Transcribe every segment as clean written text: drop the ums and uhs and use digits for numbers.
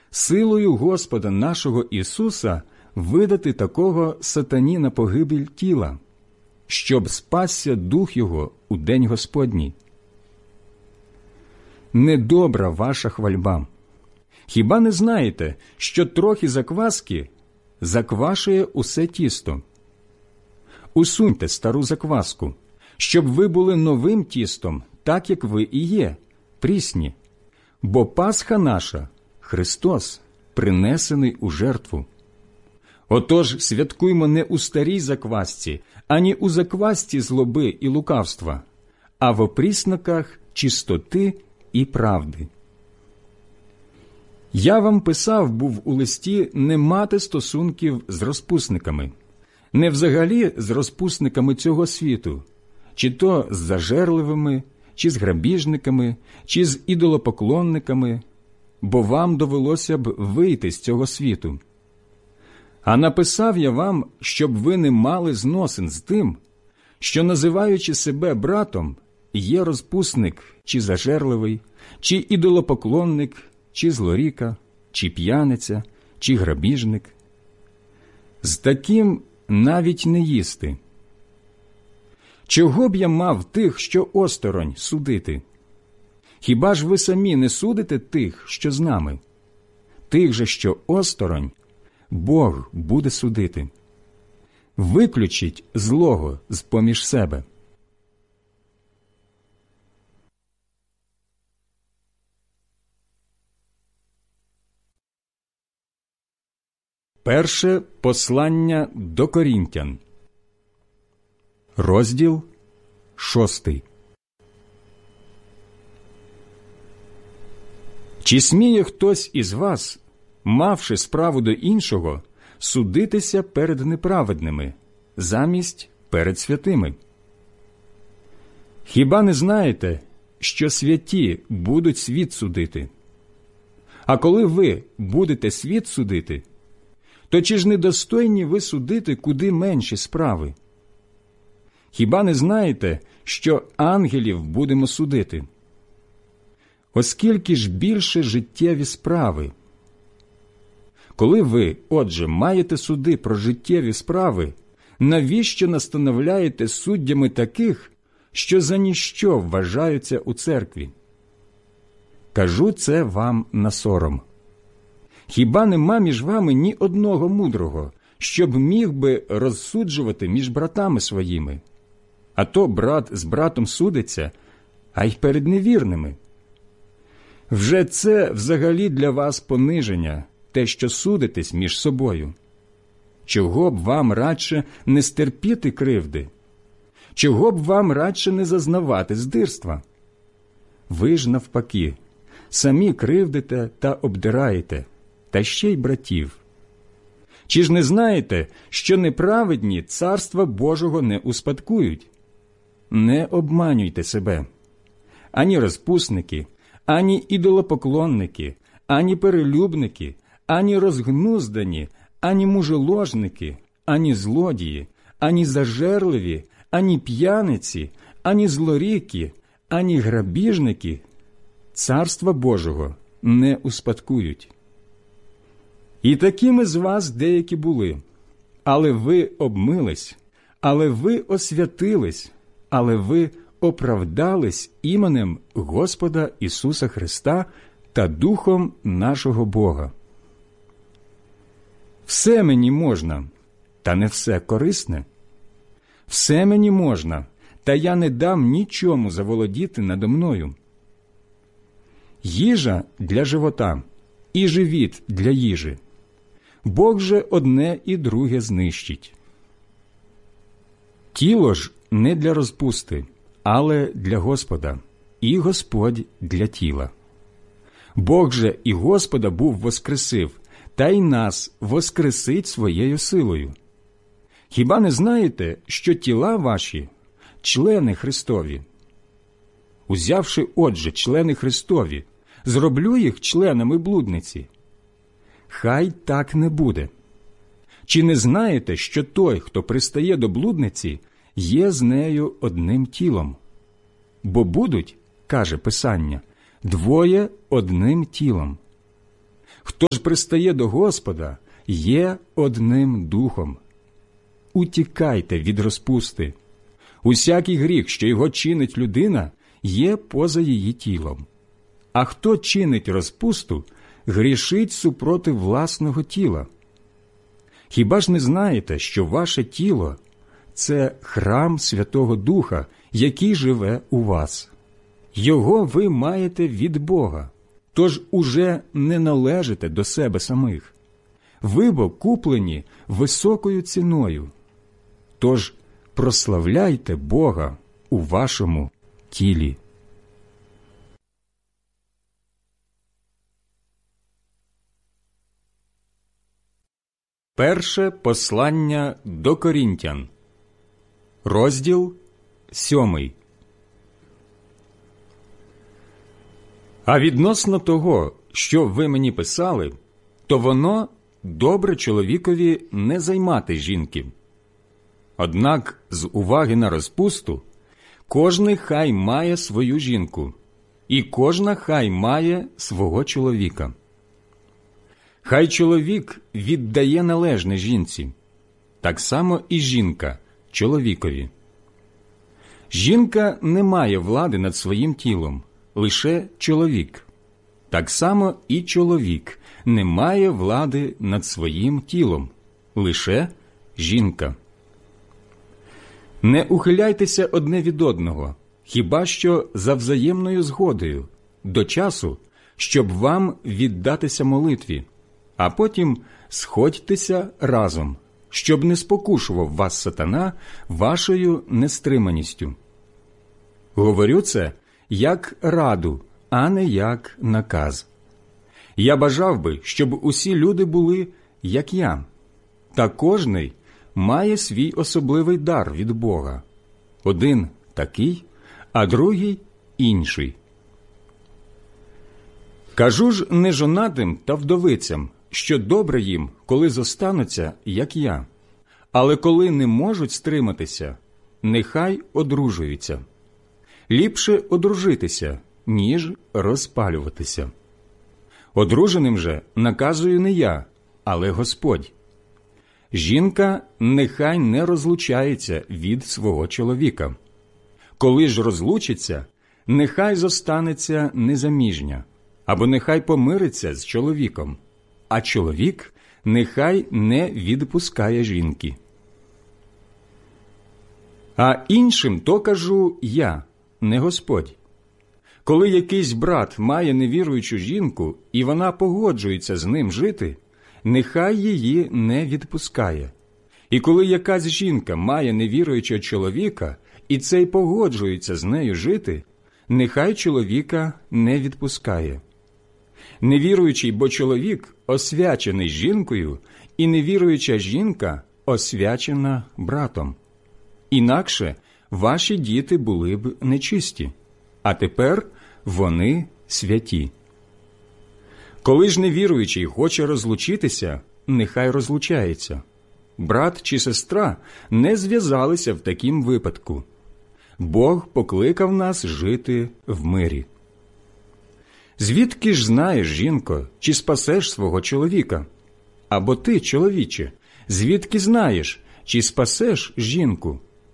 силою Господа нашого Ісуса видати такого сатані на погибель тіла, щоб спасся дух його у день Господній. Недобра ваша хвальба. Хіба не знаєте, що трохи закваски заквашує усе тісто? Усуньте стару закваску, щоб ви були новим тістом, так як ви і є, прісні. Бо Пасха наша, Христос, принесений у жертву. Отож, святкуймо не у старій заквасці, ані у заквасці злоби і лукавства, а в опрісноках чистоти і правди. Я вам писав був у листі не мати стосунків з розпусниками, не взагалі з розпусниками цього світу, чи то з зажерливими, чи з грабіжниками, чи з ідолопоклонниками, бо вам довелося б вийти з цього світу. А написав я вам, щоб ви не мали зносин з тим, що, називаючи себе братом, є розпусник, чи зажерливий, чи ідолопоклонник, чи злоріка, чи п'яниця, чи грабіжник. З таким навіть не їсти. Чого б я мав тих, що осторонь, судити? Хіба ж ви самі не судите тих, що з нами? Тих же, що осторонь, Бог буде судити. Виключіть злого з-поміж себе. Перше послання до Корінтян, розділ 6. Чи сміє хтось із вас, мавши справу до іншого, судитися перед неправедними, замість перед святими? Хіба не знаєте, що святі будуть світ судити? А коли ви будете світ судити, то чи ж не достойні ви судити куди менші справи? Хіба не знаєте, що ангелів будемо судити? Оскільки ж більше життєві справи? Коли ви, отже, маєте суди про життєві справи, навіщо настановляєте суддями таких, що за ніщо вважаються у церкві? Кажу це вам на сором. Хіба нема між вами ні одного мудрого, щоб міг би розсуджувати між братами своїми? А то брат з братом судиться, а й перед невірними. Вже це взагалі для вас пониження, те, що судитесь між собою. Чого б вам радше не стерпіти кривди? Чого б вам радше не зазнавати здирства? Ви ж навпаки, самі кривдите та обдираєте, та ще й братів. Чи ж не знаєте, що неправедні Царства Божого не успадкують? Не обманюйте себе. Ані розпусники, ані ідолопоклонники, ані перелюбники, ані розгнуздані, ані мужеложники, ані злодії, ані зажерливі, ані п'яниці, ані злоріки, ані грабіжники Царства Божого не успадкують. І такими з вас деякі були, але ви обмились, але ви освятились, але ви оправдались іменем Господа Ісуса Христа та Духом нашого Бога. Все мені можна, та не все корисне. Все мені можна, та я не дам нічому заволодіти надо мною. Їжа для живота і живіт для їжі. Бог же одне і друге знищить. Тіло ж не для розпусти, але для Господа, і Господь для тіла. Бог же і Господа був воскресив, та й нас воскресить своєю силою. Хіба не знаєте, що тіла ваші – члени Христові? Узявши, отже, члени Христові, зроблю їх членами блудниці? Хай так не буде. Чи не знаєте, що той, хто пристає до блудниці, є з нею одним тілом? Бо будуть, каже Писання, двоє одним тілом. Хто ж пристає до Господа, є одним духом. Утікайте від розпусти. Усякий гріх, що його чинить людина, є поза її тілом. А хто чинить розпусту, грішить супроти власного тіла. Хіба ж не знаєте, що ваше тіло – це храм Святого Духа, який живе у вас? Його ви маєте від Бога, тож уже не належите до себе самих. Ви бо куплені високою ціною. Тож прославляйте Бога у вашому тілі. Перше послання до Корінтян, розділ 7. А відносно того, що ви мені писали, то воно добре чоловікові не займати жінки. Однак з уваги на розпусту кожний хай має свою жінку, і кожна хай має свого чоловіка. Хай чоловік віддає належне жінці, так само і жінка чоловікові. Жінка не має влади над своїм тілом, лише чоловік. Так само і чоловік не має влади над своїм тілом, лише жінка. Не ухиляйтеся одне від одного, хіба що за взаємною згодою, до часу, щоб вам віддатися молитві, а потім сходьтеся разом, щоб не спокушував вас сатана вашою нестриманістю. Говорю це як раду, а не як наказ. Я бажав би, щоб усі люди були, як я, та кожний має свій особливий дар від Бога. Один такий, а другий інший. Кажу ж нежонатим та вдовицям, що добре їм, коли зостануться, як я, але коли не можуть стриматися, нехай одружуються. Ліпше одружитися, ніж розпалюватися. Одруженим же наказую не я, але Господь. Жінка нехай не розлучається від свого чоловіка. Коли ж розлучиться, нехай зостанеться незаміжня, або нехай помириться з чоловіком, а чоловік нехай не відпускає жінки. А іншим то кажу я, не Господь. Коли якийсь брат має невіруючу жінку, і вона погоджується з ним жити, нехай її не відпускає. І коли якась жінка має невіруючого чоловіка, і цей погоджується з нею жити, нехай чоловіка не відпускає. Невіруючий бо чоловік освячений жінкою, і невіруюча жінка освячена братом. Інакше ваші діти були б нечисті, а тепер вони святі. Коли ж невіруючий хоче розлучитися, нехай розлучається. Брат чи сестра не зв'язалися в такім випадку. Бог покликав нас жити в мирі. Звідки ж знаєш, жінко, чи спасеш свого чоловіка? Або ти, чоловіче, звідки знаєш, чи спасеш жінку?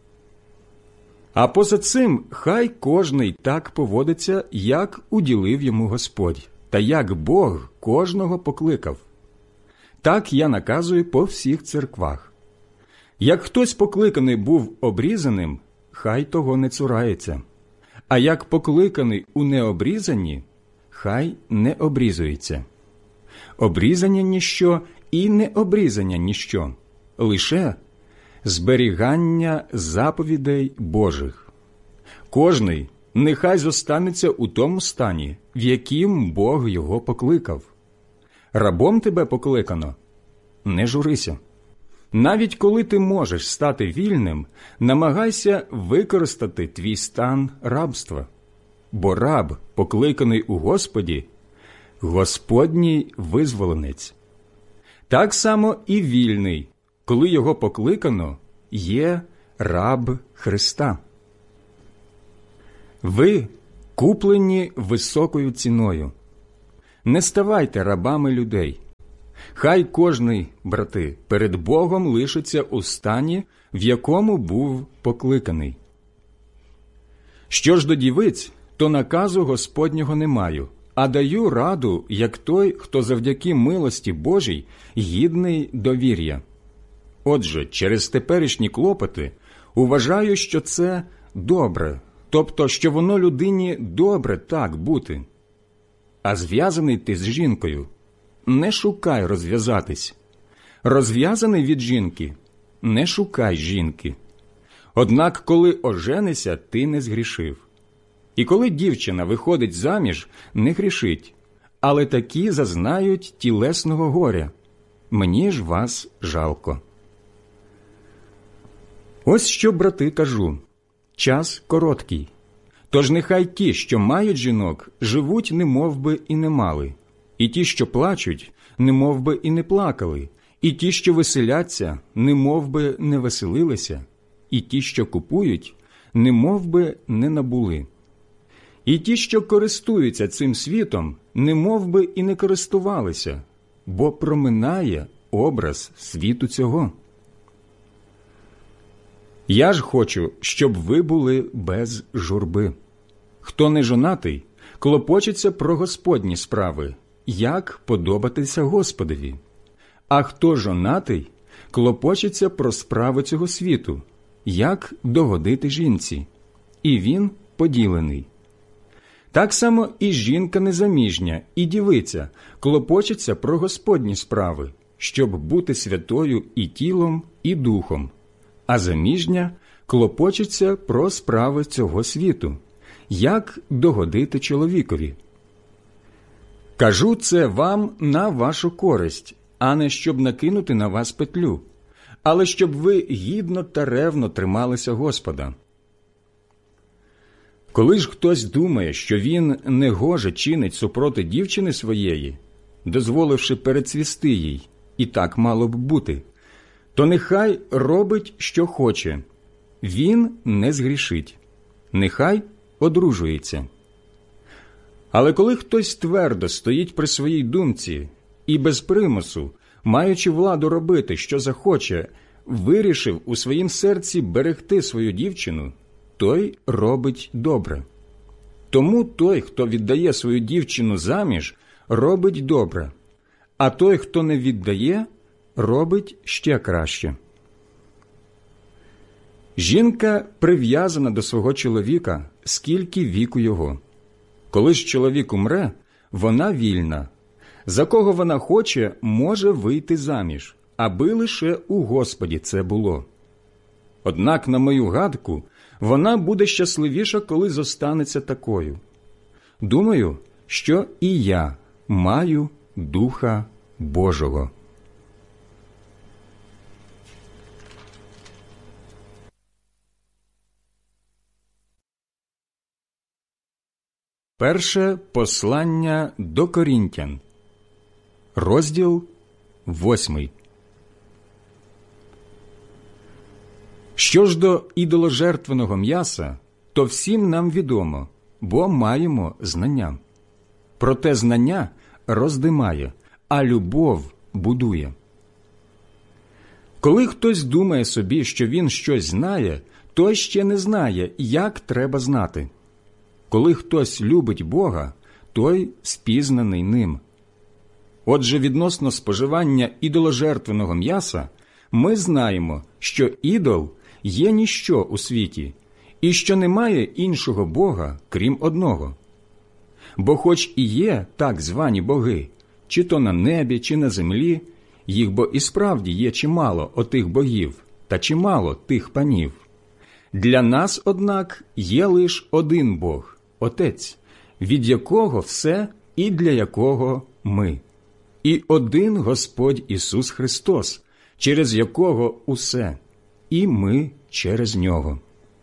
А поза цим хай кожний так поводиться, як уділив йому Господь, та як Бог кожного покликав. Так я наказую по всіх церквах. Як хтось покликаний був обрізаним, хай того не цурається. А як покликаний у необрізанні, хай не обрізується. Обрізання – ніщо і необрізання – ніщо, лише зберігання заповідей Божих. Кожний нехай зостанеться у тому стані, в яким Бог його покликав. Рабом тебе покликано – не журися. Навіть коли ти можеш стати вільним, намагайся використати твій стан рабства. Бо раб, покликаний у Господі, Господній визволенець. Так само і вільний, коли його покликано, є раб Христа. Ви куплені високою ціною. не ставайте рабами людей. Хай кожний, брати, перед Богом лишиться у стані, в якому був покликаний. Що ж до дівиць, то наказу Господнього не маю, а даю раду, як той, хто завдяки милості Божій гідний довір'я. Отже, через теперішні клопоти вважаю, що це добре, тобто, що воно людині добре так бути. А зв'язаний ти з жінкою, не шукай розв'язатись. Розв'язаний від жінки, не шукай жінки. Однак, коли оженися, ти не згрішив. І коли дівчина виходить заміж, не грішить, але такі зазнають тілесного горя. Мені ж вас жалко. Ось що, брати, кажу. Час короткий. Тож нехай ті, що мають жінок, живуть немовби і не мали, і ті, що плачуть, немовби і не плакали, і ті, що веселяться, немовби не веселилися, і ті, що купують, немовби не набули. І ті, що користуються цим світом, немовби і не користувалися, бо проминає образ світу цього. Я ж хочу, щоб ви були без журби. Хто не жонатий, клопочеться про Господні справи, як подобатися Господові. А хто жонатий, клопочеться про справи цього світу, як догодити жінці. І він поділений. Так само і жінка незаміжня, і дівиця клопочеться про Господні справи, щоб бути святою і тілом, і духом. А заміжня клопочеться про справи цього світу, як догодити чоловікові. Кажу це вам на вашу користь, а не щоб накинути на вас петлю, але щоб ви гідно та ревно трималися Господа. Коли ж хтось думає, що він негоже чинить супроти дівчини своєї, дозволивши перецвісти їй, і так мало б бути, то нехай робить, що хоче, він не згрішить, нехай одружується. Але коли хтось твердо стоїть при своїй думці і без примусу, маючи владу робити, що захоче, вирішив у своїм серці берегти свою дівчину, той робить добре. Тому той, хто віддає свою дівчину заміж, робить добре, а той, хто не віддає, робить ще краще. Жінка прив'язана до свого чоловіка, скільки віку його. Коли ж чоловік умре, вона вільна. За кого вона хоче, може вийти заміж, аби лише у Господі це було. Однак, на мою гадку, вона буде щасливіша, коли зостанеться такою. Думаю, що і я маю Духа Божого. Перше послання до Корінтян, розділ 8. Що ж до ідоложертвеного м'яса, то всім нам відомо, бо маємо знання. Проте знання роздимає, а любов будує. Коли хтось думає собі, що він щось знає, той ще не знає, як треба знати. Коли хтось любить Бога, той спізнаний ним. Отже, відносно споживання ідоложертвеного м'яса, ми знаємо, що ідол є ніщо у світі, і що немає іншого Бога, крім одного. Бо хоч і є так звані боги, чи то на небі, чи на землі, їх бо і справді є чимало отих богів, та чимало тих панів. Для нас, однак, є лиш один Бог, Отець, від якого все і для якого ми. І один Господь Ісус Христос, через якого усе, і ми через Нього.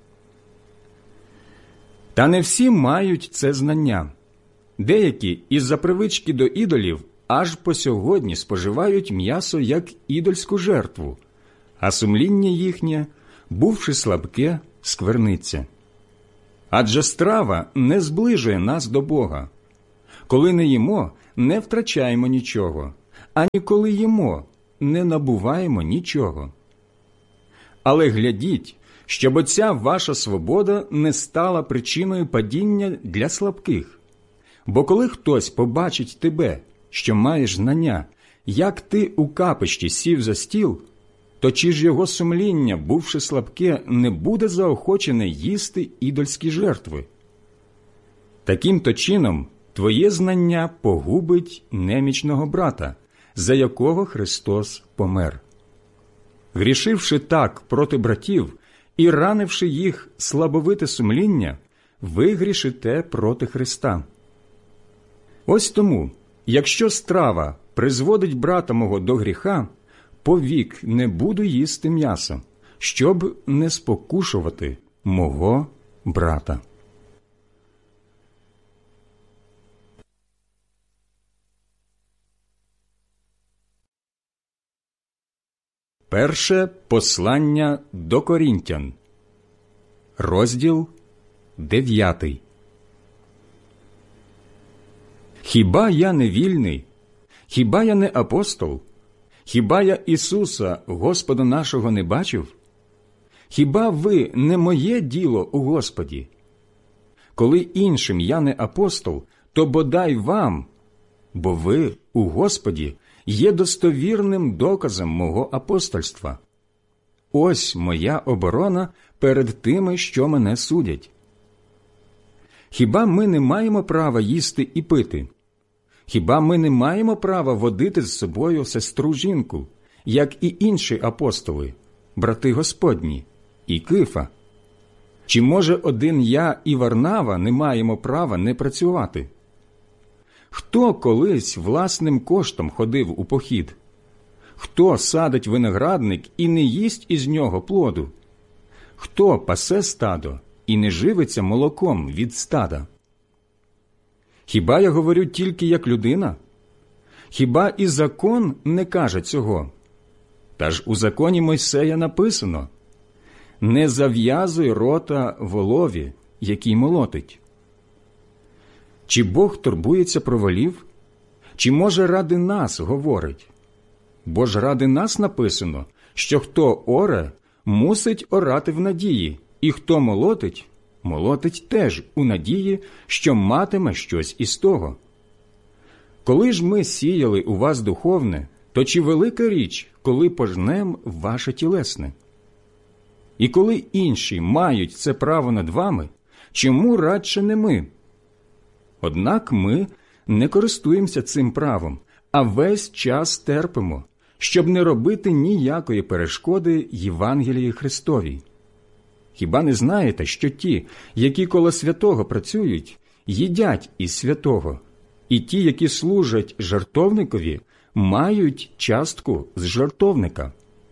Та не всі мають це знання. Деякі із-за привички до ідолів аж по сьогодні споживають м'ясо як ідольську жертву, а сумління їхнє, бувши слабке, скверниться. Адже страва не зближує нас до Бога. Коли не їмо, не втрачаємо нічого, ані коли їмо, не набуваємо нічого. Але глядіть, щоб оця ваша свобода не стала причиною падіння для слабких. Бо коли хтось побачить тебе, що маєш знання, як ти у капищі сів за стіл, то чи ж його сумління, бувши слабке, не буде заохочене їсти ідольські жертви? Таким-то чином твоє знання погубить немічного брата, за якого Христос помер. Грішивши так проти братів і ранивши їх слабовите сумління, ви грішите проти Христа. Ось тому, якщо страва призводить брата мого до гріха, повік не буду їсти м'яса, щоб не спокушувати мого брата. Перше послання до Корінтян, розділ 9. Хіба я не вільний? Хіба я не апостол? Хіба я Ісуса, Господа нашого, не бачив? Хіба ви не моє діло у Господі? Коли іншим я не апостол, то бодай вам, бо ви у Господі є достовірним доказом мого апостольства. Ось моя оборона перед тими, що мене судять. Хіба ми не маємо права їсти і пити? Хіба ми не маємо права водити з собою сестру-жінку, як і інші апостоли, брати Господні, і Кифа? Чи, може, один я і Варнава не маємо права не працювати? Хто колись власним коштом ходив у похід? Хто садить виноградник і не їсть із нього плоду? Хто пасе стадо і не живиться молоком від стада? Хіба я говорю тільки як людина? Хіба і закон не каже цього? Та ж у законі Мойсея написано: «Не зав'язуй рота волові, який молотить». Чи Бог турбується про волів? Чи, може, ради нас говорить? Бо ж ради нас написано, що хто оре, мусить орати в надії, і хто молотить, молотить теж у надії, що матиме щось із того. Коли ж ми сіяли у вас духовне, то чи велика річ, коли пожнем ваше тілесне? І коли інші мають це право над вами, чому радше не ми? Однак ми не користуємося цим правом, а весь час терпимо, щоб не робити ніякої перешкоди Євангелії Христовій. Хіба не знаєте, що ті, які коло святого працюють, їдять із святого, і ті, які служать жертовникові, мають частку з жертовника?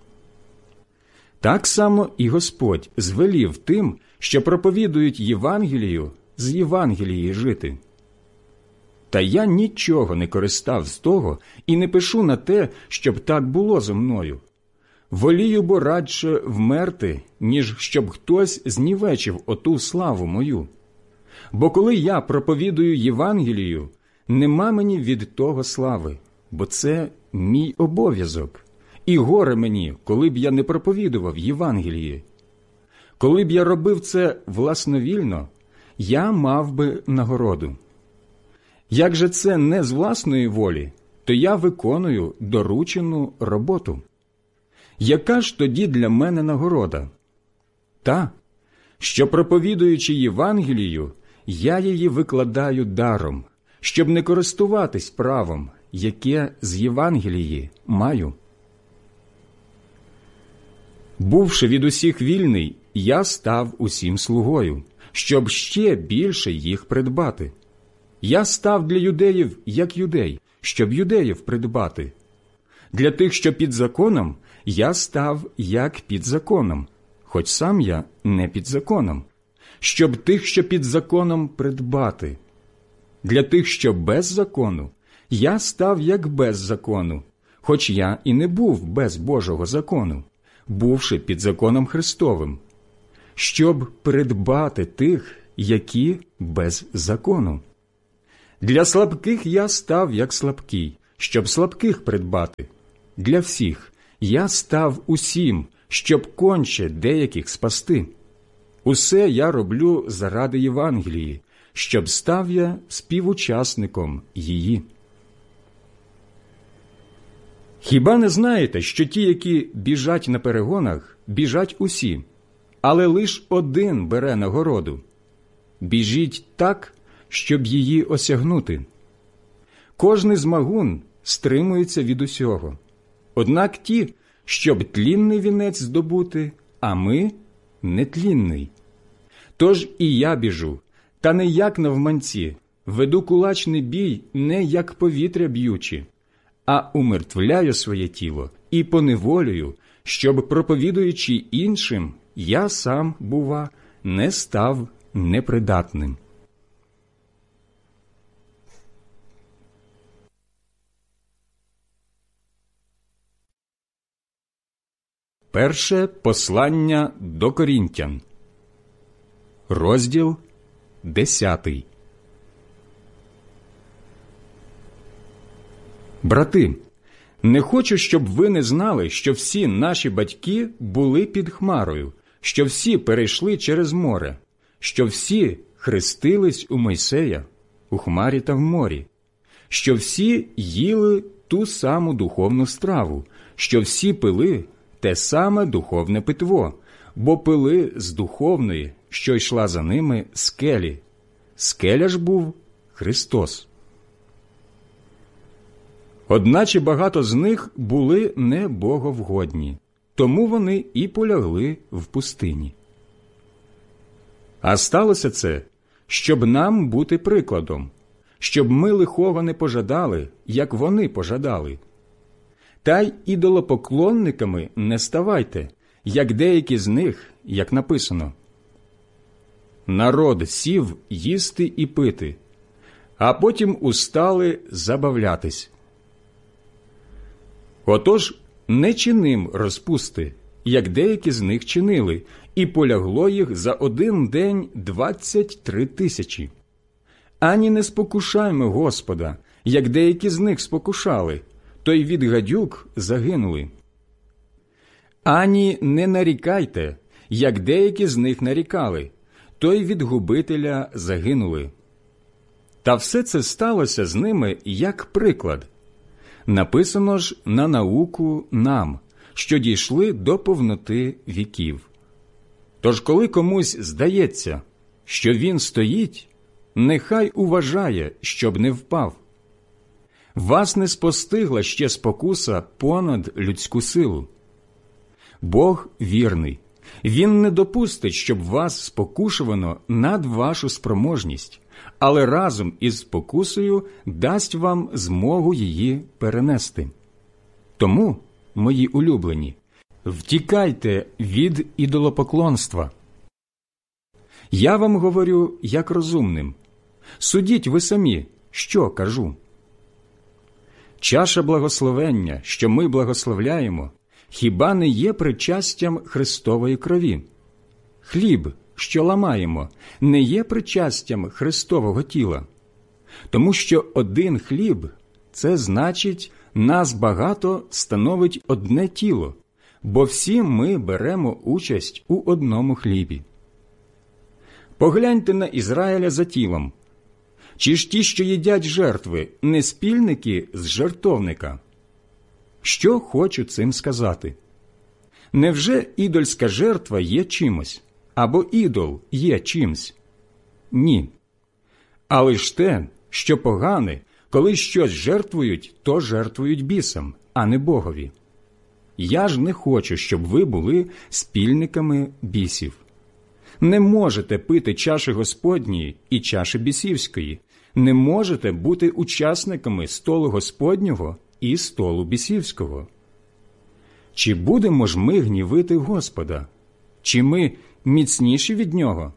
Так само і Господь звелів тим, що проповідують Євангелію, з Євангелії жити. Та я нічого не користав з того і не пишу на те, щоб так було зо мною. Волію бо радше вмерти, ніж щоб хтось знівечив оту славу мою. Бо коли я проповідую Євангелію, нема мені від того слави, бо це мій обов'язок. І горе мені, коли б я не проповідував Євангелії. Коли б я робив це власновільно, я мав би нагороду. Як же це не з власної волі, то я виконую доручену роботу. Яка ж тоді для мене нагорода? Та, що, проповідуючи Євангелію, я її викладаю даром, щоб не користуватись правом, яке з Євангелії маю. Бувши від усіх вільний, я став усім слугою, щоб ще більше їх придбати. Я став для юдеїв, як юдей, щоб юдеїв придбати. Для тих, що під законом, я став, як під законом, хоч сам я не під законом, щоб тих, що під законом, придбати. Для тих, що без закону, я став, як без закону, хоч я і не був без Божого закону, бувши під законом Христовим, щоб придбати тих, які без закону. Для слабких я став як слабкий, щоб слабких придбати. Для всіх я став усім, щоб конче деяких спасти. Усе я роблю заради Євангелії, щоб став я співучасником її. Хіба не знаєте, що ті, які біжать на перегонах, біжать усі, але лиш один бере нагороду? Біжіть так, щоб її осягнути. Кожний змагун стримується від усього. Однак ті, щоб тлінний вінець здобути, а ми – нетлінний. Тож і я біжу, та не як навманці, веду кулачний бій не як повітря б'ючи, а умертвляю своє тіло і поневолюю, щоб, проповідуючи іншим, я сам, бува, не став непридатним. Перше послання до Корінтян, розділ 10. Брати, не хочу, щоб ви не знали, що всі наші батьки були під хмарою, що всі перейшли через море, що всі хрестились у Мойсея, у хмарі та в морі, що всі їли ту саму духовну страву, що всі пили те саме духовне питво, бо пили з духовної, що йшла за ними, скелі. Скеля ж був Христос. Одначе багато з них були не боговгодні, тому вони і полягли в пустині. А сталося це, щоб нам бути прикладом, щоб ми лихого не пожадали, як вони пожадали. Та й ідолопоклонниками не ставайте, як деякі з них, як написано. Народ сів їсти і пити, а потім устали забавлятись. Отож, не чиним розпусти, як деякі з них чинили, і полягло їх за один день 23 тисячі. Ані не спокушаймо Господа, як деякі з них спокушали, то й від гадюк загинули. Ані не нарікайте, як деякі з них нарікали, то й від губителя загинули. Та все це сталося з ними як приклад. Написано ж на науку нам, що дійшли до повноти віків. Тож коли комусь здається, що він стоїть, нехай уважає, щоб не впав. Вас не спостигла ще спокуса понад людську силу. Бог вірний. Він не допустить, щоб вас спокушувано над вашу спроможність, але разом із спокусою дасть вам змогу її перенести. Тому, мої улюблені, втікайте від ідолопоклонства. Я вам говорю як розумним. Судіть ви самі, що кажу. Чаша благословення, що ми благословляємо, хіба не є причастям Христової крові? Хліб, що ламаємо, не є причастям Христового тіла. Тому що один хліб – це значить, нас багато становить одне тіло, бо всі ми беремо участь у одному хлібі. Погляньте на Ізраїля за тілом. Чи ж ті, що їдять жертви, не спільники з жертовника? Що хочу цим сказати? Невже ідольська жертва є чимось? Або ідол є чимсь? Ні. Але ж те, що погане, коли щось жертвують, то жертвують бісам, а не Богові. Я ж не хочу, щоб ви були спільниками бісів. Не можете пити чаші Господньої і чаші бісівської, не можете бути учасниками столу Господнього і столу бісівського. Чи будемо ж ми гнівити Господа? Чи ми міцніші від Нього?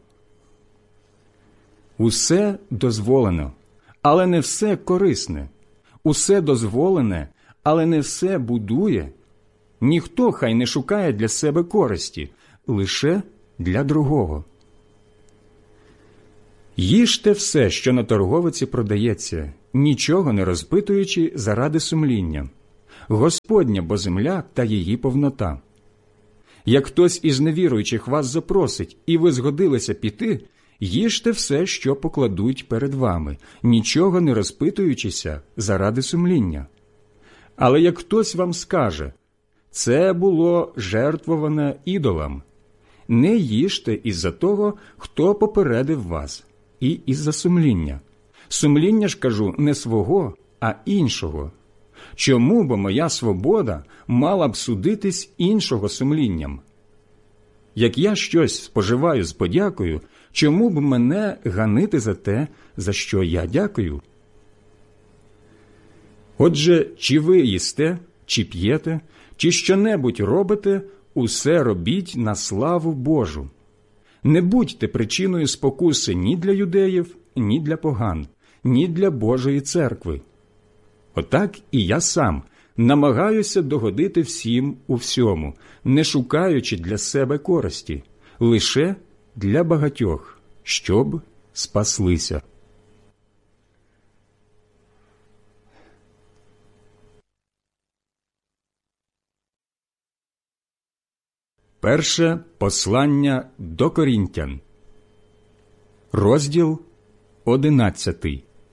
Усе дозволено, але не все корисне. Усе дозволене, але не все будує. Ніхто хай не шукає для себе користі, лише для другого. Їжте все, що на торговиці продається, нічого не розпитуючи заради сумління. Господня бо земля та її повнота. Як хтось із невіруючих вас запросить, і ви згодилися піти, їжте все, що покладуть перед вами, нічого не розпитуючися заради сумління. Але як хтось вам скаже, це було жертвоване ідолам, не їжте із-за того, хто попередив вас, і із-за сумління. Сумління ж, кажу, не свого, а іншого. Чому бо моя свобода мала б судитись іншого сумлінням? Як я щось споживаю з подякою, чому б мене ганити за те, за що я дякую? Отже, чи ви їсте, чи п'єте, чи що-небудь робите, усе робіть на славу Божу. Не будьте причиною спокуси ні для юдеїв, ні для поган, ні для Божої церкви. Отак і я сам намагаюся догодити всім у всьому, не шукаючи для себе користі, лише для багатьох, щоб спаслися. Перше послання до Корінтян, розділ 11.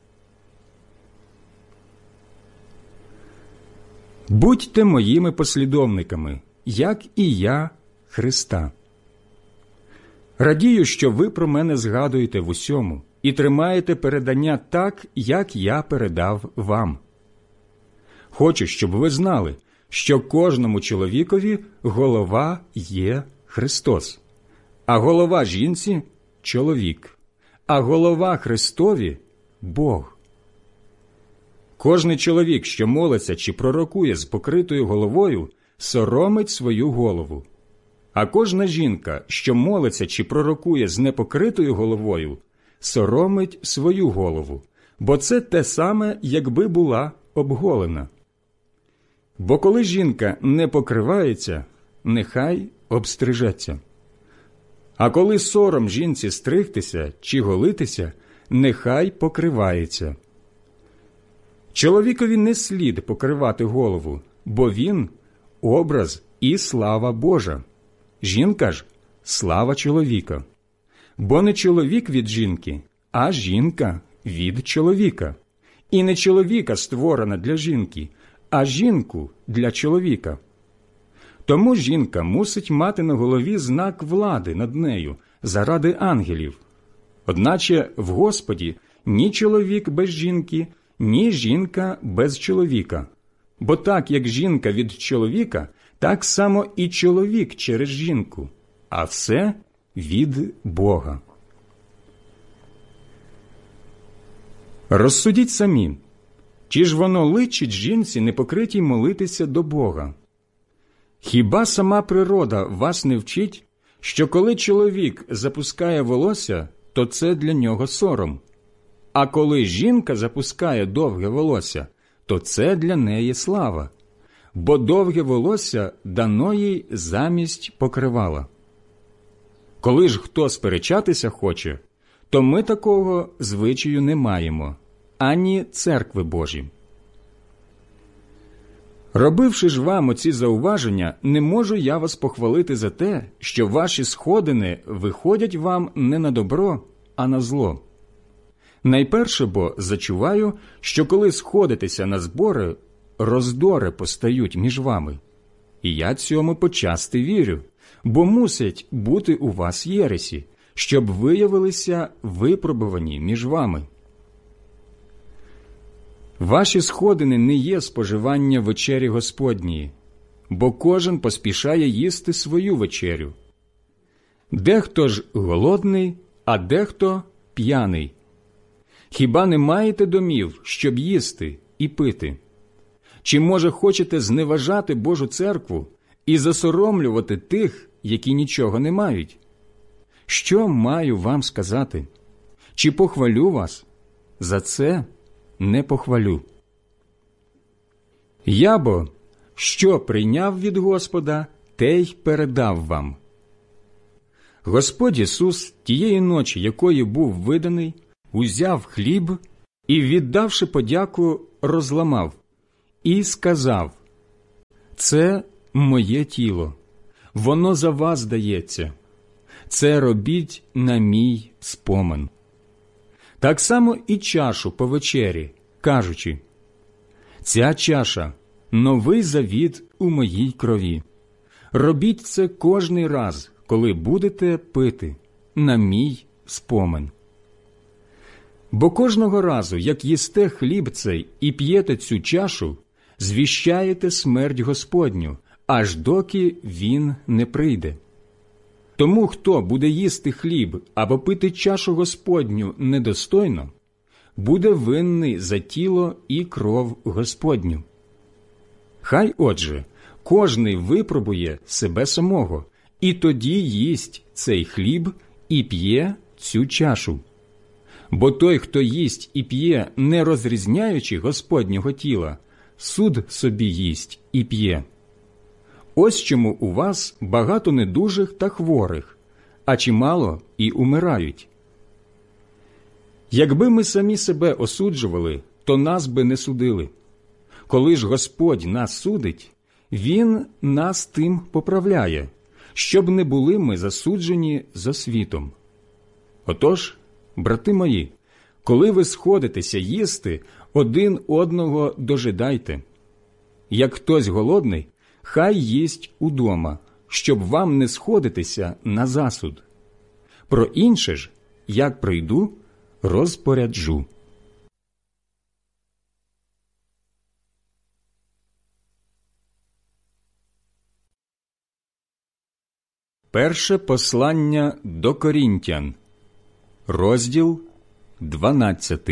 Будьте моїми послідовниками, як і я Христа. Радію, що ви про мене згадуєте в усьому і тримаєте передання так, як я передав вам. Хочу, щоб ви знали, що кожному чоловікові голова є Христос, а голова жінці – чоловік, а голова Христові – Бог. Кожний чоловік, що молиться чи пророкує з покритою головою, соромить свою голову. А кожна жінка, що молиться чи пророкує з непокритою головою, соромить свою голову, бо це те саме, якби була обголена. Бо коли жінка не покривається, нехай обстрижеться. А коли сором жінці стригтися чи голитися, нехай покривається. Чоловікові не слід покривати голову, бо він – образ і слава Божа. Жінка ж – слава чоловіка. Бо не чоловік від жінки, а жінка від чоловіка. І не чоловіка створена для жінки, а жінку для чоловіка. Тому жінка мусить мати на голові знак влади над нею заради ангелів. Одначе в Господі ні чоловік без жінки, ні жінка без чоловіка. Бо так, як жінка від чоловіка, так само і чоловік через жінку, а все від Бога. Розсудіть самі, чи ж воно личить жінці непокритій молитися до Бога? Хіба сама природа вас не вчить, що коли чоловік запускає волосся, то це для нього сором, а коли жінка запускає довге волосся, то це для неї слава, бо довге волосся дано їй замість покривала. Коли ж хто сперечатися хоче, то ми такого звичаю не маємо, ані церкви Божі. Робивши ж вам оці зауваження, не можу я вас похвалити за те, що ваші сходини виходять вам не на добро, а на зло. Найперше бо зачуваю, що коли сходитеся на збори, роздори постають між вами. І я цьому почасти вірю, бо мусять бути у вас єресі, щоб виявилися випробувані між вами. Ваші сходини не є споживання вечері Господньої, бо кожен поспішає їсти свою вечерю. Дехто ж голодний, а дехто п'яний. Хіба не маєте домів, щоб їсти і пити? Чи, може, хочете зневажати Божу церкву і засоромлювати тих, які нічого не мають? Що маю вам сказати? Чи похвалю вас? За це не похвалю. Я бо, що прийняв від Господа, те й передав вам. Господь Ісус тієї ночі, якої був виданий, узяв хліб і, віддавши подяку, розламав і сказав: «Це моє тіло, воно за вас дається. Це робіть на мій спомин». Так само і чашу по вечері, кажучи: «Ця чаша – новий завіт у моїй крові. Робіть це кожний раз, коли будете пити, на мій спомин». Бо кожного разу, як їсте хліб цей і п'єте цю чашу, звіщаєте смерть Господню, аж доки Він не прийде. Тому хто буде їсти хліб або пити чашу Господню недостойно, буде винний за тіло і кров Господню. Хай, отже, кожний випробує себе самого, і тоді їсть цей хліб і п'є цю чашу. Бо той, хто їсть і п'є, не розрізняючи Господнього тіла, суд собі їсть і п'є. Ось чому у вас багато недужих та хворих, а чимало і умирають. Якби ми самі себе осуджували, то нас би не судили. Коли ж Господь нас судить, Він нас тим поправляє, щоб не були ми засуджені за світом. Отож, брати мої, коли ви сходитеся їсти, один одного дожидайте. Як хтось голодний, хай їсть удома, щоб вам не сходитися на засуд. Про інше ж, як прийду, розпоряджу. Перше послання до Корінтян, розділ 12.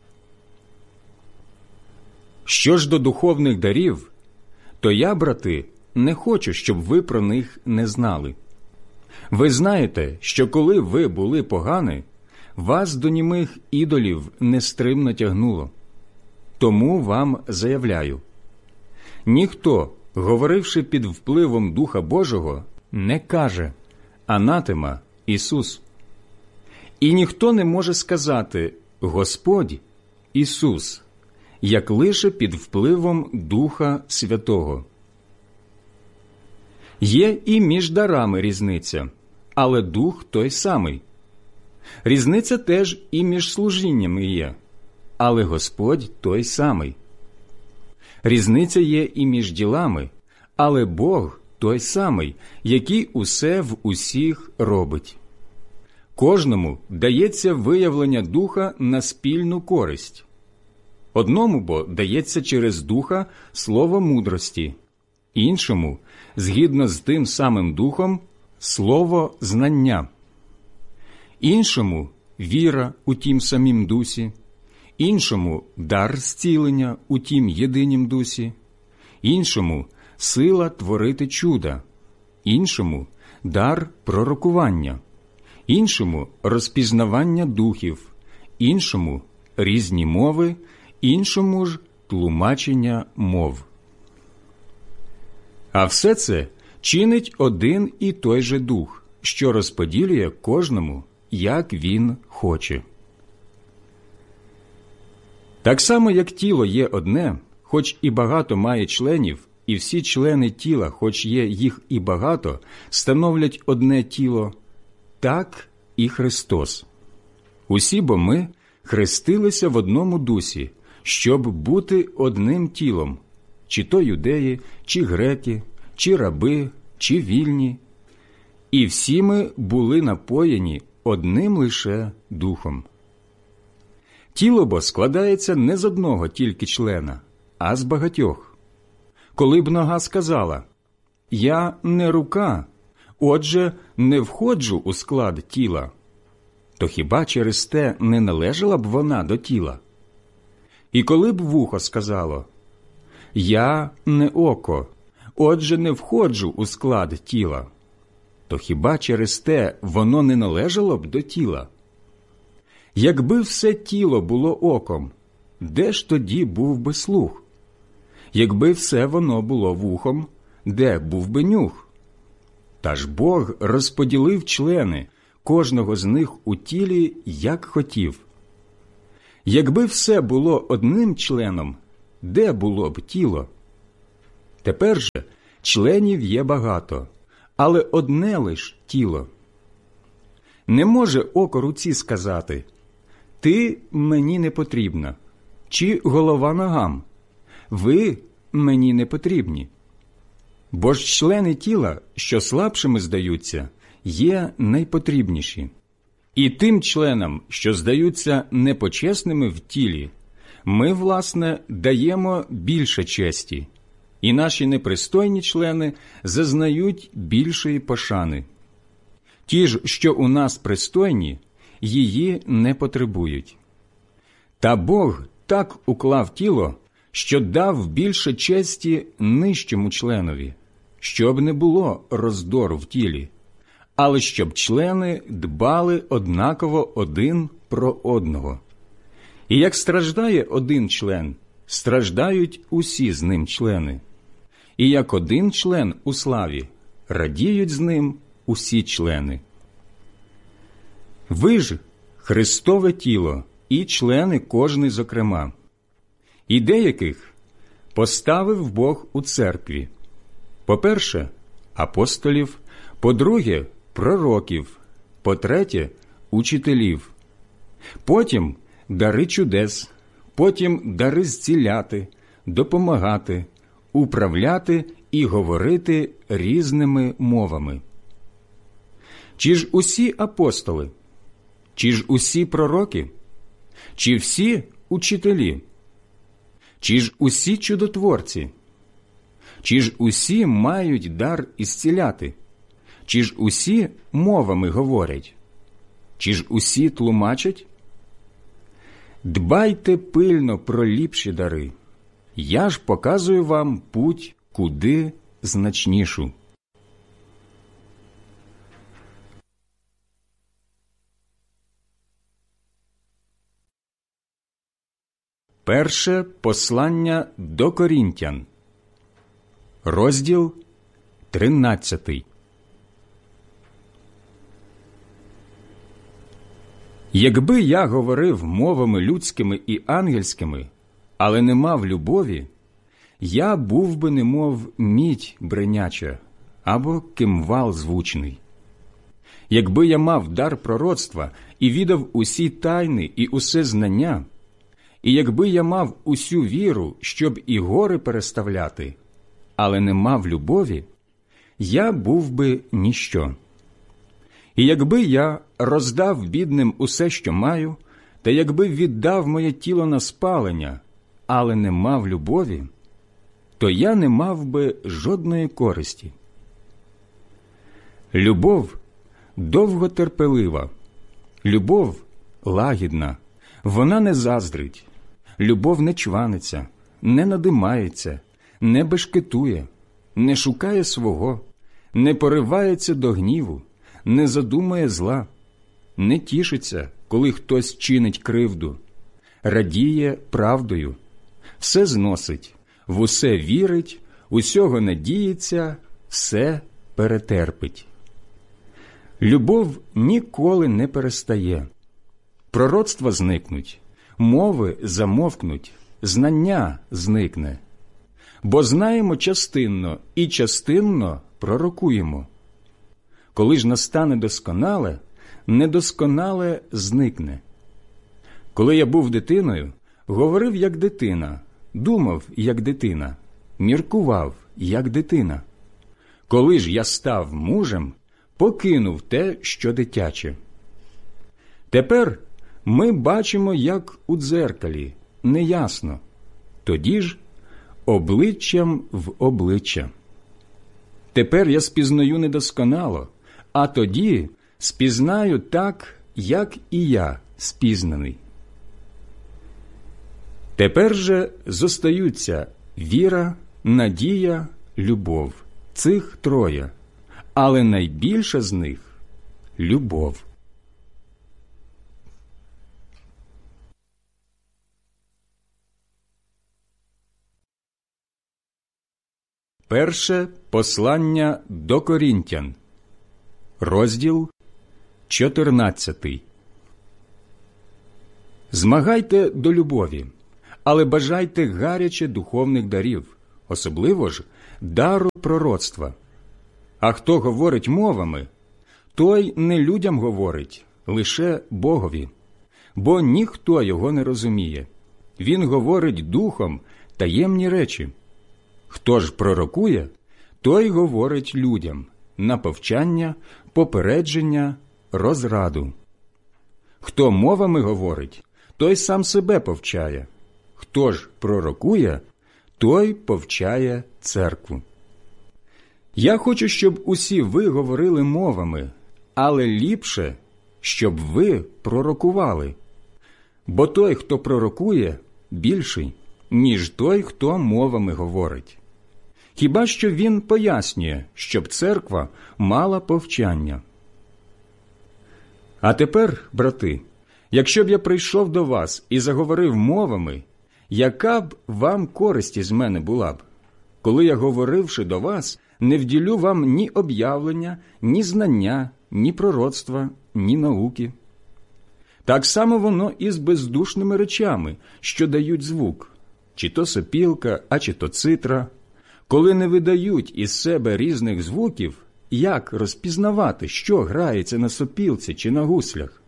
Що ж до духовних дарів, то я, брати, не хочу, щоб ви про них не знали. Ви знаєте, що коли ви були погані, вас до німих ідолів нестримно тягнуло. Тому вам заявляю: ніхто, говоривши під впливом Духа Божого, не каже «Анатема Ісус». І ніхто не може сказати «Господь Ісус», як лише під впливом Духа Святого. Є і між дарами різниця, але Дух той самий. Різниця теж і між служіннями є, але Господь той самий. Різниця є і між ділами, але Бог той самий, який усе в усіх робить. Кожному дається виявлення Духа на спільну користь. Одному бо дається через Духа слово мудрості, іншому, згідно з тим самим Духом, слово знання, іншому віра у тім самім Дусі, іншому дар зцілення у тім єдинім Дусі, іншому сила творити чуда, іншому дар пророкування, іншому розпізнавання духів, іншому різні мови, іншому ж тлумачення мов. А все це чинить один і той же Дух, що розподілює кожному, як він хоче. Так само, як тіло є одне, хоч і багато має членів, і всі члени тіла, хоч є їх і багато, становлять одне тіло, так і Христос. Усі бо ми хрестилися в одному дусі, щоб бути одним тілом, чи то юдеї, чи греки, чи раби, чи вільні. І всі ми були напоєні одним лише Духом. Тіло бо складається не з одного тільки члена, а з багатьох. Коли б нога сказала: «Я не рука, отже, не входжу у склад тіла», то хіба через те не належала б вона до тіла? І коли б вухо сказало: «Я не око, отже, не входжу у склад тіла», то хіба через те воно не належало б до тіла? Якби все тіло було оком, де ж тоді був би слух? Якби все воно було вухом, де був би нюх? Та ж Бог розподілив члени кожного з них у тілі, як хотів. Якби все було одним членом, де було б тіло? Тепер же членів є багато, але одне лиш тіло. Не може око руці сказати: «Ти мені не потрібна», чи голова ногам: «Ви мені не потрібні». Бо ж члени тіла, що слабшими здаються, є найпотрібніші. І тим членам, що здаються непочесними в тілі, ми, власне, даємо більше честі, і наші непристойні члени зазнають більшої пошани. Ті ж, що у нас пристойні, її не потребують. Та Бог так уклав тіло, що дав більше честі нижчому членові, щоб не було роздору в тілі, але щоб члени дбали однаково один про одного. І як страждає один член, страждають усі з ним члени. І як один член у славі, радіють з ним усі члени. Ви ж Христове тіло і члени кожний зокрема. І деяких поставив Бог у церкві: по-перше, апостолів, по-друге, пророків, по-третє, учителів, потім дари чудес, потім дари зціляти, допомагати, управляти і говорити різними мовами. Чи ж усі апостоли? Чи ж усі пророки? Чи всі учителі? Чи ж усі чудотворці? Чи ж усі мають дар ісціляти? Чи ж усі мовами говорять? Чи ж усі тлумачать? Дбайте пильно про ліпші дари. Я ж показую вам путь куди значнішу. Перше послання до Корінтян, розділ 13. Якби я говорив мовами людськими і ангельськими, але не мав любові, я був би немов мідь бриняча або кимвал звучний. Якби я мав дар пророцтва і відав усі тайни і усе знання, і якби я мав усю віру, щоб і гори переставляти, але не мав любові, я був би ніщо. І якби я роздав бідним усе, що маю, та якби віддав моє тіло на спалення, але не мав любові, то я не мав би жодної користі. Любов довготерпелива, любов лагідна, вона не заздрить, любов не чваниться, не надимається, не бешкетує, не шукає свого, не поривається до гніву, не задумує зла, не тішиться, коли хтось чинить кривду, радіє правдою, все зносить, в усе вірить, усього надіється, все перетерпить. Любов ніколи не перестає. Пророцтва зникнуть, мови замовкнуть, знання зникне. Бо знаємо частинно і частинно пророкуємо. Коли ж настане досконале, недосконале зникне. Коли я був дитиною, говорив як дитина, думав як дитина, міркував як дитина. Коли ж я став мужем, покинув те, що дитяче. Тепер ми бачимо, як у дзеркалі, неясно, тоді ж обличчям в обличчя. Тепер я спізнаю недосконало, а тоді спізнаю так, як і я спізнаний. Тепер же зостаються віра, надія, любов, цих троє, але найбільша з них – любов. Перше послання до Корінтян, розділ 14. Змагайте до любові, але бажайте гаряче духовних дарів, особливо ж дару пророцтва. А хто говорить мовами, той не людям говорить, лише Богові, бо ніхто його не розуміє. Він говорить духом таємні речі. Хто ж пророкує, той говорить людям на повчання, попередження, розраду. Хто мовами говорить, той сам себе повчає. Хто ж пророкує, той повчає церкву. Я хочу, щоб усі ви говорили мовами, але ліпше, щоб ви пророкували. Бо той, хто пророкує, більший, ніж той, хто мовами говорить. Хіба що він пояснює, щоб церква мала повчання. А тепер, брати, якщо б я прийшов до вас і заговорив мовами, яка б вам користь із мене була б? Коли я, говоривши до вас, не вділю вам ні об'явлення, ні знання, ні пророцтва, ні науки. Так само воно і з бездушними речами, що дають звук, чи то сопілка, а чи то цитра. Коли не видають із себе різних звуків, як розпізнавати, що грається на сопілці чи на гуслях?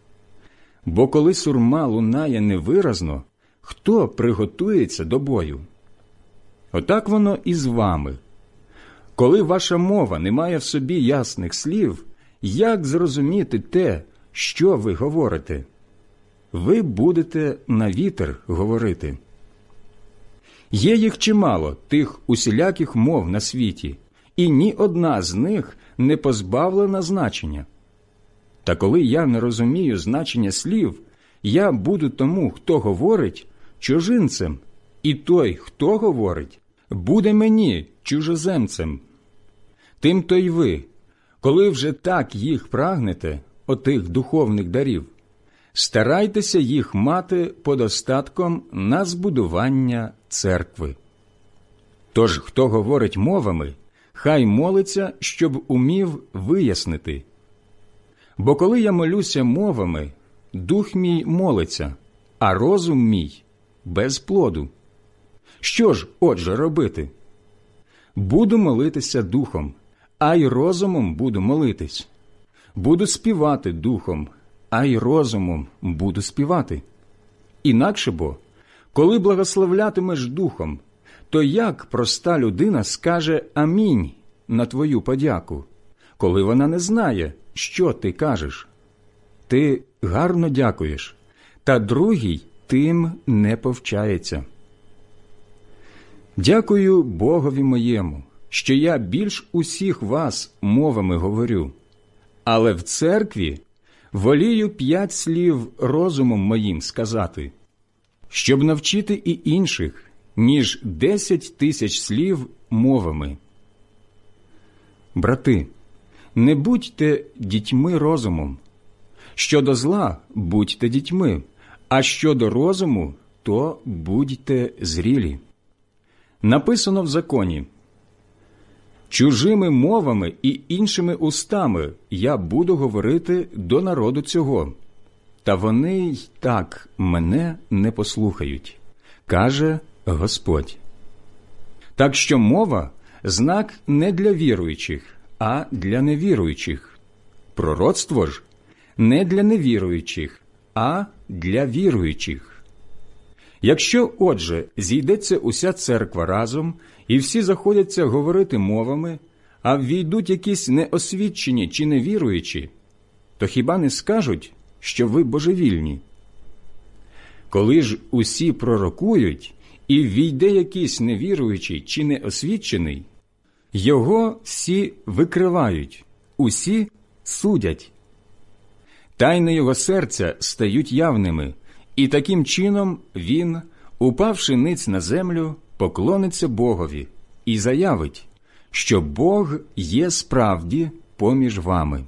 Бо коли сурма лунає невиразно, хто приготується до бою? Отак воно і з вами. Коли ваша мова не має в собі ясних слів, як зрозуміти те, що ви говорите? Ви будете на вітер говорити. Є їх чимало, тих усіляких мов на світі, і ні одна з них не позбавлена значення. Та коли я не розумію значення слів, я буду тому, хто говорить, чужинцем, і той, хто говорить, буде мені чужоземцем. Тим-то й ви, коли вже так їх прагнете, отих духовних дарів, старайтеся їх мати подостатком на збудування церкви. Тож, хто говорить мовами, хай молиться, щоб умів вияснити. Бо коли я молюся мовами, дух мій молиться, а розум мій без плоду. Що ж, отже, робити? Буду молитися духом, а й розумом буду молитись. Буду співати духом, а й розумом буду співати. Інакше бо, коли благословлятимеш духом, то як проста людина скаже «Амінь» на твою подяку, коли вона не знає, що ти кажеш? Ти гарно дякуєш, та другий тим не повчається. Дякую Богові моєму, що я більш усіх вас мовами говорю, але в церкві волію 5 слів розумом моїм сказати, щоб навчити і інших, ніж 10 тисяч слів мовами. Брати, не будьте дітьми розумом. Щодо зла будьте дітьми, а щодо розуму, то будьте зрілі. Написано в законі: «Чужими мовами і іншими устами я буду говорити до народу цього, та вони й так мене не послухають, каже Господь». Так що мова – знак не для віруючих, а для невіруючих. Пророцтво ж – не для невіруючих, а для віруючих. Якщо, отже, зійдеться уся церква разом, і всі заходяться говорити мовами, а ввійдуть якісь неосвічені чи невіруючі, то хіба не скажуть, що ви божевільні? Коли ж усі пророкують, і ввійде якийсь невіруючий чи неосвічений, його всі викривають, усі судять. Тайни його серця стають явними, і таким чином він, упавши ниць на землю, поклониться Богові і заявить, що Бог є справді поміж вами.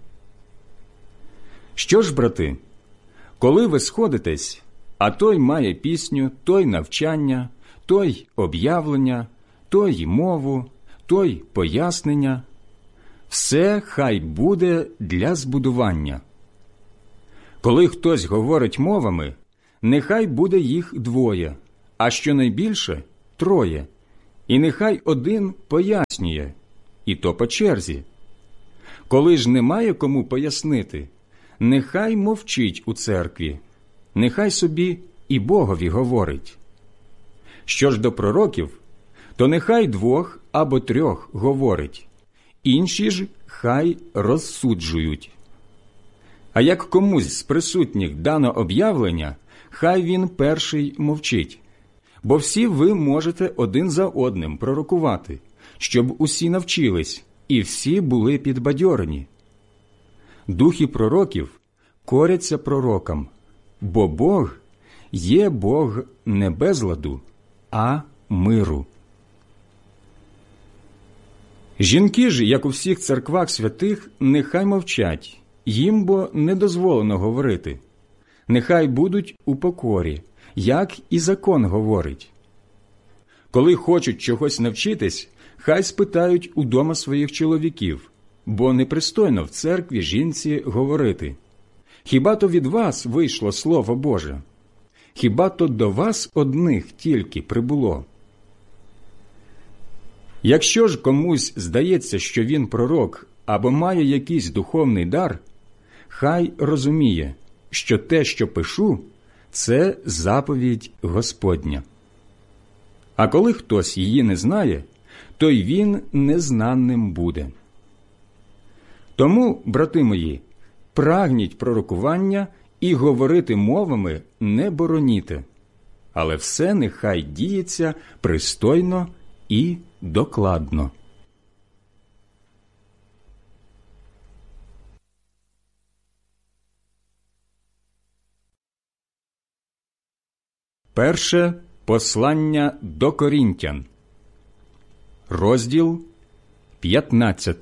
Що ж, брати, коли ви сходитесь, а той має пісню, той навчання, той об'явлення, той мову, той пояснення, все хай буде для збудування. Коли хтось говорить мовами, нехай буде їх 2, а щонайбільше 3, і нехай один пояснює, і то по черзі. Коли ж немає кому пояснити, нехай мовчить у церкві, нехай собі і Богові говорить. Що ж до пророків, то нехай 2 або 3 говорить, інші ж хай розсуджують. А як комусь з присутніх дано об'явлення, хай він перший мовчить, бо всі ви можете один за одним пророкувати, щоб усі навчились і всі були підбадьорені. Духи пророків коряться пророкам, бо Бог є Бог не безладу, а миру. Жінки ж, як у всіх церквах святих, нехай мовчать, їм бо не дозволено говорити. Нехай будуть у покорі, як і закон говорить. Коли хочуть чогось навчитись, хай спитають удома своїх чоловіків, бо непристойно в церкві жінці говорити. Хіба то від вас вийшло Слово Боже? Хіба то до вас одних тільки прибуло? Якщо ж комусь здається, що він пророк або має якийсь духовний дар, хай розуміє, що те, що пишу, це заповідь Господня. А коли хтось її не знає, то й він незнаним буде. Тому, брати мої, прагніть пророкування і говорити мовами не бороніте, але все нехай діється пристойно і докладно. Перше послання до Корінтян, розділ 15.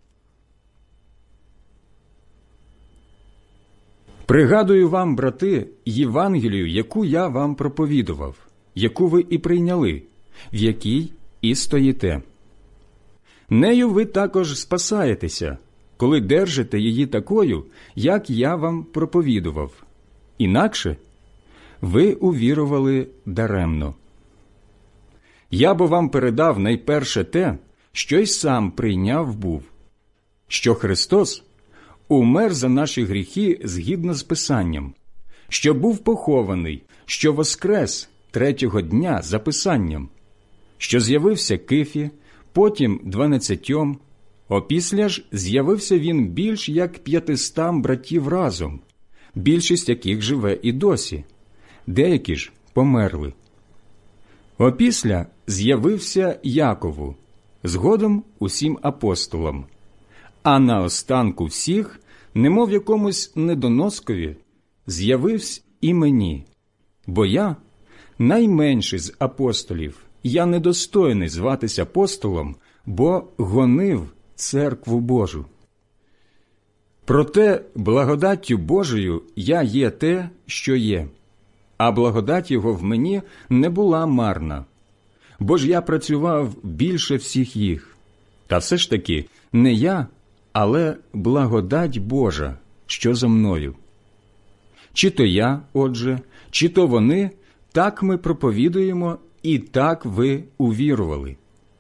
Пригадую вам, брати, Євангелію, яку я вам проповідував, яку ви і прийняли, в якій і стоїте. Нею ви також спасаєтеся, коли держите її такою, як я вам проповідував. Інакше ви увірували даремно. Я бо вам передав найперше те, що й сам прийняв був, що Христос умер за наші гріхи згідно з Писанням, що був похований, що воскрес 3-го дня за Писанням, що з'явився Кифі, потім 12, опісля ж з'явився він більш як 500 братів разом, більшість яких живе і досі, деякі ж померли. Опісля з'явився Якову, згодом усім апостолам, а наостанку всіх, немов якомусь недоноскові, з'явився і мені, бо я, найменший з апостолів, я недостойний зватись апостолом, бо гонив церкву Божу. Проте благодаттю Божою я є те, що є, а благодать Його в мені не була марна. Бо ж я працював більше всіх їх. Та все ж таки не я, але благодать Божа, що зо мною. Чи то я, отже, чи то вони, так ми проповідуємо, і так ви увірували.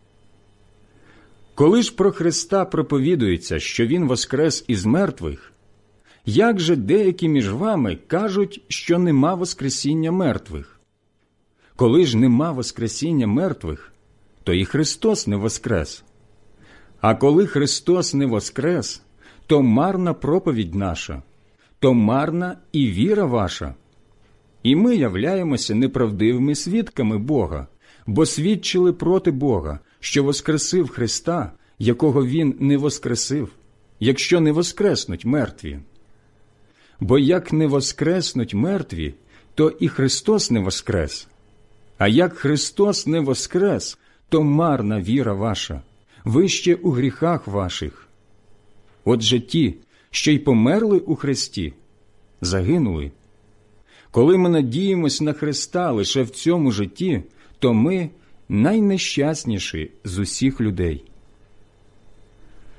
Коли ж про Христа проповідується, що Він воскрес із мертвих, як же деякі між вами кажуть, що нема воскресіння мертвих? Коли ж нема воскресіння мертвих, то і Христос не воскрес. А коли Христос не воскрес, то марна проповідь наша, то марна і віра ваша. І ми являємося неправдивими свідками Бога, бо свідчили проти Бога, що воскресив Христа, якого Він не воскресив, якщо не воскреснуть мертві. Бо як не воскреснуть мертві, то і Христос не воскрес. А як Христос не воскрес, то марна віра ваша, ви ще у гріхах ваших. Отже ті, що й померли у Христі, загинули. Коли ми надіємось на Христа лише в цьому житті, то ми найнещасніші з усіх людей.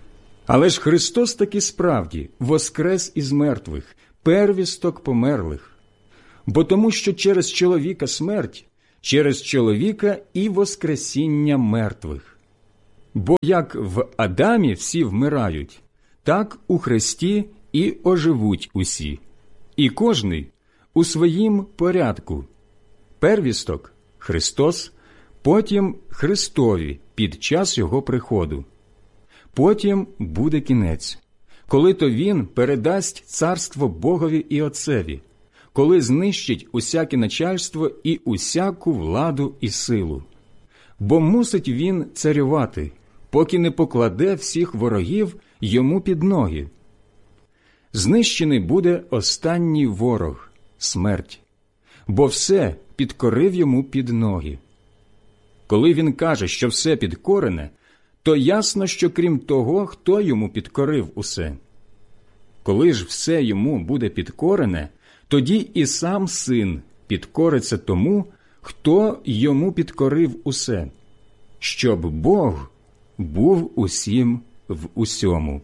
Але ж Христос таки справді воскрес із мертвих, первісток померлих. Бо тому, що через чоловіка смерть, через чоловіка і воскресіння мертвих. Бо як в Адамі всі вмирають, так у Христі і оживуть усі, і кожний у своїм порядку. Первісток – Христос, потім Христові під час Його приходу. Потім буде кінець, коли то Він передасть царство Богові і Отцеві, коли знищить усяке начальство і усяку владу і силу. Бо мусить Він царювати, поки не покладе всіх ворогів Йому під ноги. Знищений буде останній ворог – смерть, бо все підкорив Йому під ноги. Коли Він каже, що все підкорене, то ясно, що крім того, хто Йому підкорив усе. Коли ж все Йому буде підкорене, тоді і сам Син підкориться тому, хто Йому підкорив усе, щоб Бог був усім в усьому.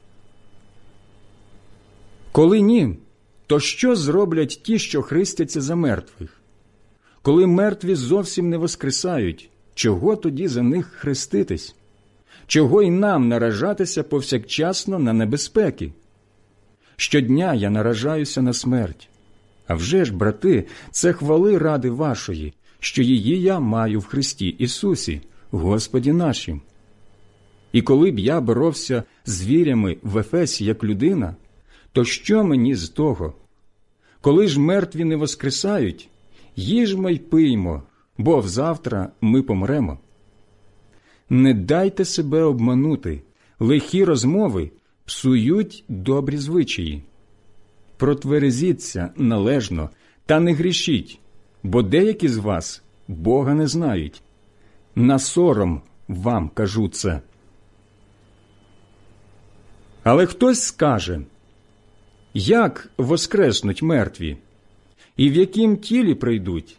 Коли ні, то що зроблять ті, що хрестяться за мертвих? Коли мертві зовсім не воскресають, чого тоді за них хреститись? Чого й нам наражатися повсякчасно на небезпеки? Щодня я наражаюся на смерть. А вже ж, брати, це хвали ради вашої, що її я маю в Христі Ісусі, Господі нашим. І коли б я боровся з вірями в Ефесі як людина, то що мені з того? Коли ж мертві не воскресають, їжмо й пиймо, бо взавтра ми помремо. Не дайте себе обманути, лихі розмови псують добрі звичаї. Протверезіться належно та не грішіть, бо деякі з вас Бога не знають. На сором вам кажу це. Але хтось скаже: як воскреснуть мертві? І в яким тілі прийдуть?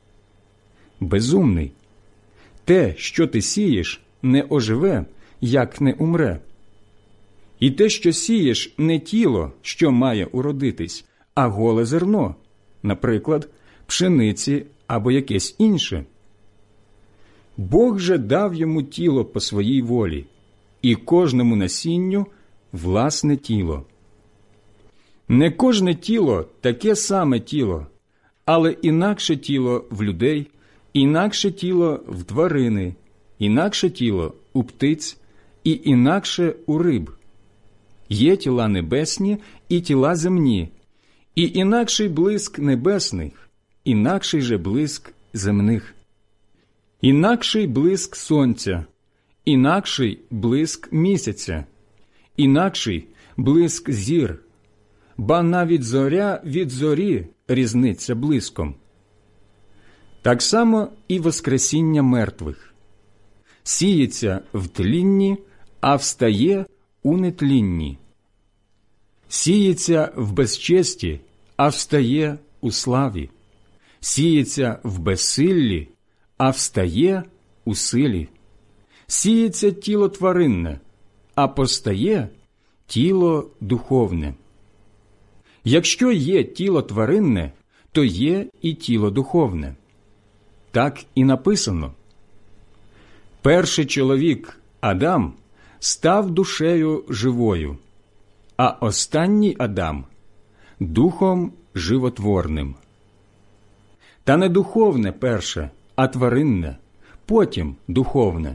Безумний. Те, що ти сієш, не оживе, як не умре. І те, що сієш, не тіло, що має уродитись, а голе зерно, наприклад, пшениці або якесь інше. Бог же дав йому тіло по своїй волі, і кожному насінню власне тіло. Не кожне тіло таке саме тіло, але інакше тіло в людей, інакше тіло в тварини, інакше тіло у птиць і інакше у риб. Є тіла небесні і тіла земні, і інакший блиск небесних, інакший же блиск земних. Інакший блиск сонця, інакший блиск місяця, інакший блиск зір, ба навіть зоря від зорі різниця блиском. Так само і воскресіння мертвих. Сіється в тлінні, а встає у нетлінні. Сіється в безчесті, а встає у славі. Сіється в безсиллі, а встає у силі. Сіється тіло тваринне, а постає тіло духовне. Якщо є тіло тваринне, то є і тіло духовне. Так і написано. Перший чоловік, Адам, став душею живою, а останній Адам – духом животворним. Та не духовне перше, а тваринне, потім духовне.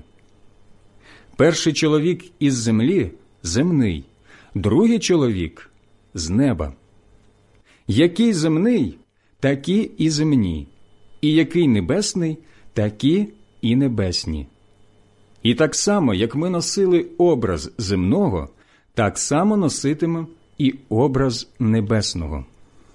Перший чоловік із землі – земний, другий чоловік – з неба. Який земний, такі і земні, і який небесний, такі і небесні. І так само, як ми носили образ земного, так само носитимемо і образ небесного.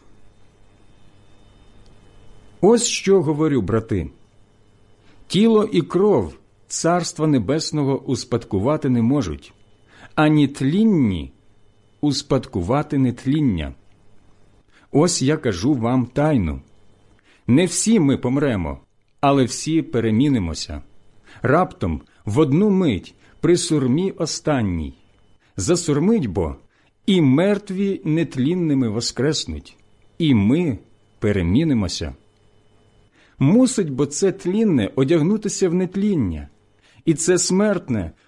Ось що говорю, брати. Тіло і кров Царства Небесного успадкувати не можуть, ані тлінні успадкувати нетління. Ось я кажу вам тайну. Не всі ми помремо, але всі перемінимося. Раптом, в одну мить, при сурмі останній. Засурмить бо, і мертві нетлінними воскреснуть, і ми перемінимося. Мусить бо це тлінне одягнутися в нетління, і це смертне